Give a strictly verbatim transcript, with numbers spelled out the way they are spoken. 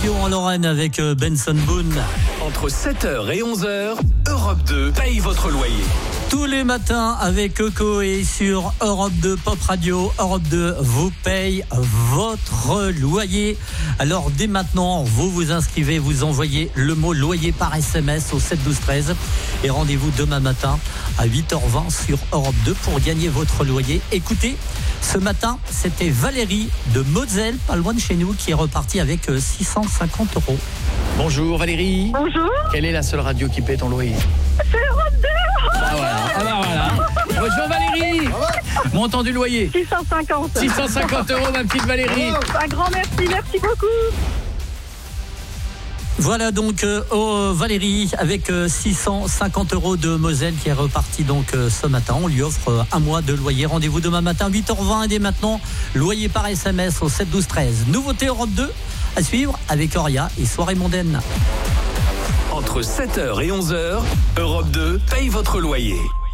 Lyon en Lorraine avec Benson Boone. Entre sept heures et onze heures, Europe deux paye votre loyer. Tous les matins avec Coco et sur Europe deux Pop Radio, Europe deux vous paye votre loyer. Alors dès maintenant, vous vous inscrivez, vous envoyez le mot loyer par S M S au sept douze treize et rendez-vous demain matin à huit heures vingt sur Europe deux pour gagner votre loyer. Écoutez, ce matin, c'était Valérie de Moselle, pas loin de chez nous, qui est repartie avec six cent cinquante euros. Bonjour Valérie. Bonjour. Quelle est la seule radio qui paie ton loyer? C'est Europe deux. Ah voilà, ah bah voilà. Bonjour Valérie. Montant du loyer six cent cinquante. six cent cinquante euros ma petite Valérie. Un grand merci, merci beaucoup. Voilà donc euh, oh, Valérie avec euh, six cent cinquante euros de Moselle qui est repartie donc euh, ce matin. On lui offre euh, un mois de loyer. Rendez-vous demain matin huit heures vingt et dès maintenant loyer par S M S au sept douze treize. Nouveauté Europe deux à suivre avec Oria et Soirée Mondaine. Entre sept heures et onze heures, Europe deux paye votre loyer.